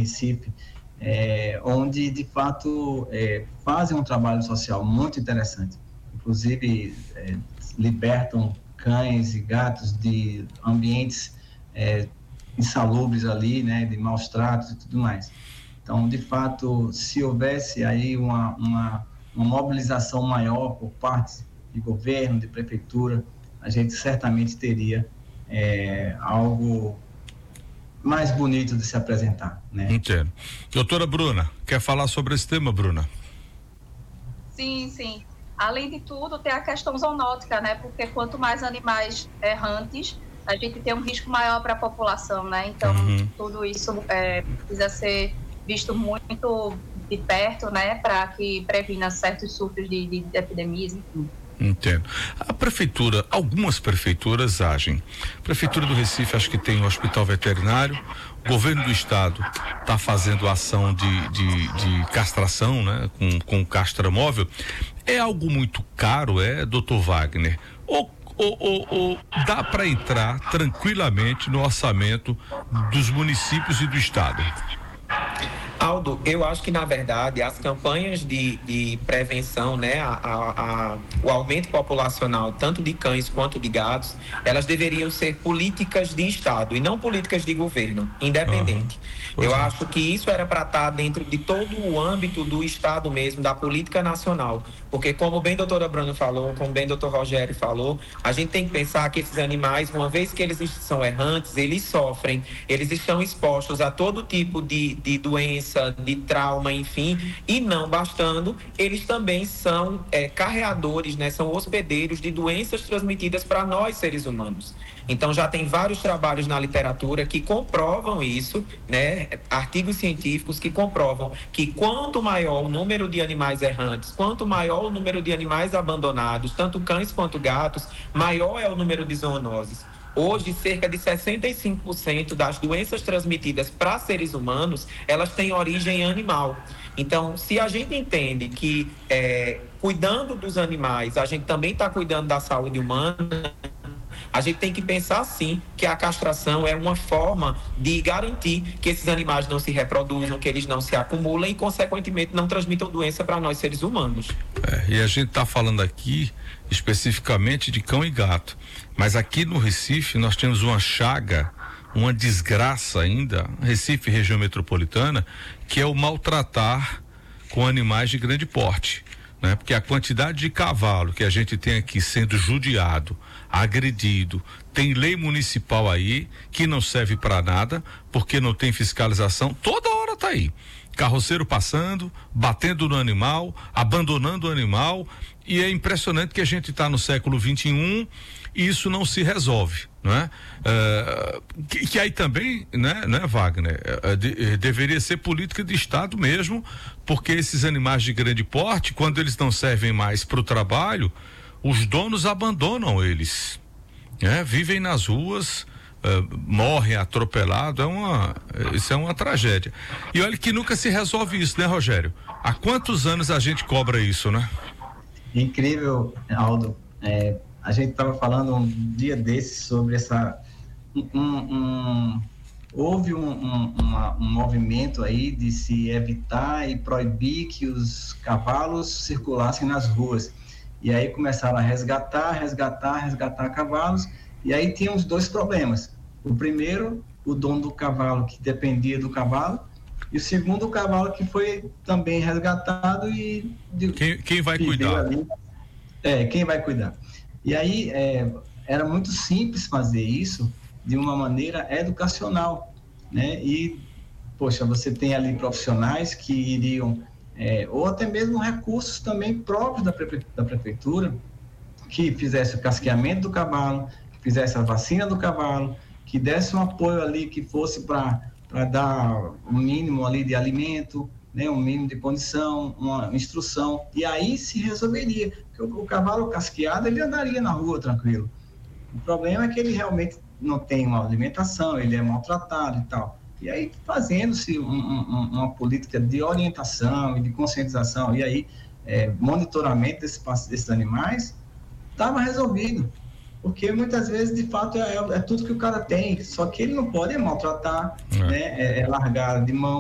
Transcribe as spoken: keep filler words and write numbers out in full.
Recife, é, onde de fato é, fazem um trabalho social muito interessante. Inclusive é, libertam cães e gatos de ambientes é, insalubres ali, né, de maus tratos e tudo mais. Então, de fato, se houvesse aí uma, uma, uma mobilização maior por parte de governo, de prefeitura, a gente certamente teria é, algo mais bonito de se apresentar, né? Entendo. Doutora Bruna, quer falar sobre esse tema, Bruna? Sim, sim. Além de tudo, tem a questão zoonótica, né? Porque quanto mais animais errantes, a gente tem um risco maior para a população, né? Então, uhum. tudo isso é, precisa ser visto muito de perto, né? Para que previna certos surtos de, de, de epidemias, enfim. Entendo. A prefeitura, algumas prefeituras agem. A prefeitura do Recife acho que tem um hospital veterinário. O governo do estado está fazendo ação de, de, de castração, né? Com, com castra móvel. É algo muito caro, é, doutor Wagner? Ou, ou, ou, ou dá para entrar tranquilamente no orçamento dos municípios e do estado? Aldo, eu acho que na verdade as campanhas de, de prevenção, né, a, a, a, o aumento populacional tanto de cães quanto de gatos, elas deveriam ser políticas de estado e não políticas de governo, independente. Uhum. Eu é. acho que isso era para estar dentro de todo o âmbito do estado mesmo, da política nacional, porque como bem a doutora Bruna falou, como bem o doutor Rogério falou, a gente tem que pensar que esses animais, uma vez que eles são errantes, eles sofrem, eles estão expostos a todo tipo de, de doença, de trauma, enfim, e não bastando, eles também são é, carreadores, né, são hospedeiros de doenças transmitidas para nós, seres humanos. Então já tem vários trabalhos na literatura que comprovam isso, né, artigos científicos que comprovam que quanto maior o número de animais errantes, quanto maior o número de animais abandonados, tanto cães quanto gatos, maior é o número de zoonoses. Hoje, cerca de sessenta e cinco por cento das doenças transmitidas para seres humanos, elas têm origem animal. Então, se a gente entende que é, cuidando dos animais, a gente também está cuidando da saúde humana, a gente tem que pensar sim que a castração é uma forma de garantir que esses animais não se reproduzam, que eles não se acumulem e, consequentemente, não transmitam doença para nós seres humanos. É, e a gente está falando aqui especificamente de cão e gato, mas aqui no Recife nós temos uma chaga, uma desgraça ainda, Recife, região metropolitana, que é o maltratar com animais de grande porte. Né? Porque a quantidade de cavalo que a gente tem aqui sendo judiado, agredido, tem lei municipal aí que não serve para nada, porque não tem fiscalização, toda hora tá aí. Carroceiro passando, batendo no animal, abandonando o animal, e é impressionante que a gente está no século vinte e um e isso não se resolve, não é? Uh, que, que aí também, né, né, Wagner, uh, de, uh, deveria ser política de estado mesmo, porque esses animais de grande porte, quando eles não servem mais para o trabalho, os donos abandonam eles, né? Vivem nas ruas, uh, morrem atropelados, é uma, isso é uma tragédia. E olha que nunca se resolve isso, né, Rogério? Há quantos anos a gente cobra isso, né? Incrível, Aldo. É, a gente estava falando um dia desses sobre essa um, um, houve um, um, uma, um movimento aí de se evitar e proibir que os cavalos circulassem nas ruas, e aí começaram a resgatar, resgatar, resgatar cavalos, e aí tinha os dois problemas. O primeiro, o dono do cavalo que dependia do cavalo, e o segundo, o cavalo que foi também resgatado e... De, quem, quem vai cuidar? Ali. É, quem vai cuidar? E aí, é, era muito simples fazer isso de uma maneira educacional, né? E, poxa, você tem ali profissionais que iriam, é, ou até mesmo recursos também próprios da, prefe- da prefeitura, que fizesse o casqueamento do cavalo, que fizesse a vacina do cavalo, que desse um apoio ali, que fosse para para dar um mínimo ali de alimento, né, um mínimo de condição, uma instrução, e aí se resolveria, porque o, o cavalo casqueado, ele andaria na rua tranquilo. O problema é que ele realmente não tem uma alimentação, ele é maltratado e tal, e aí fazendo-se um, um, uma política de orientação e de conscientização, e aí é, monitoramento desse, desses animais, estava resolvido. Porque muitas vezes, de fato, é, é tudo que o cara tem, só que ele não pode maltratar, é. né? É, é largar de mão.